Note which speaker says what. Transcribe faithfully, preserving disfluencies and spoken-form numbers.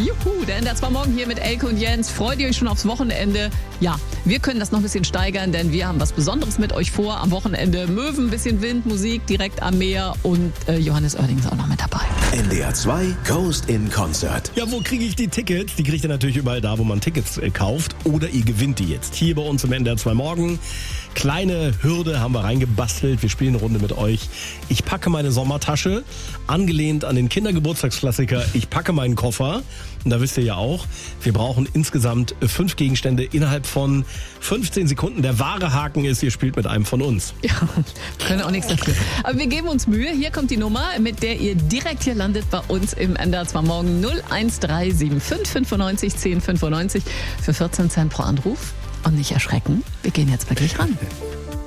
Speaker 1: Juhu, der N D R zwei Morgen hier mit Elke und Jens. Freut ihr euch schon aufs Wochenende? Ja, wir können das noch ein bisschen steigern, denn wir haben was Besonderes mit euch vor. Am Wochenende Möwen, bisschen Wind, Musik direkt am Meer und äh, Johannes Oerding ist auch noch mit dabei.
Speaker 2: N D R zwei Coast in Concert.
Speaker 3: Ja, wo kriege ich die Tickets? Die kriegt ihr natürlich überall da, wo man Tickets äh, kauft. Oder ihr gewinnt die jetzt. Hier bei uns im N D R zwei Morgen. Kleine Hürde haben wir reingebastelt. Wir spielen eine Runde mit euch. Ich packe meine Sommertasche, angelehnt an den Kindergeburtstagsklassiker. Ich packe meinen Koffer. Und da wisst ihr ja auch, wir brauchen insgesamt fünf Gegenstände innerhalb von fünfzehn Sekunden. Der wahre Haken ist, ihr spielt mit einem von uns.
Speaker 1: Ja, wir können auch nichts dafür. Aber wir geben uns Mühe. Hier kommt die Nummer, mit der ihr direkt hier landet bei uns im N D R zwei Morgen. null eins drei sieben fünf fünfundneunzig zehn fünfundneunzig für vierzehn Cent pro Anruf. Und nicht erschrecken, wir gehen jetzt wirklich ran.